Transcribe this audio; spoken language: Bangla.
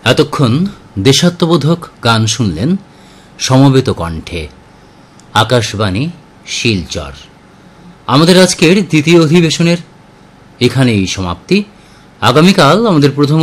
এতক্ষণ দেশাত্মবোধক গান শুনলেন সমবেত কণ্ঠে। আকাশবাণী শিলচর। আমাদের আজকের দ্বিতীয় অধিবেশনের এখানেই সমাপ্তি। আগামীকাল আমাদের প্রথম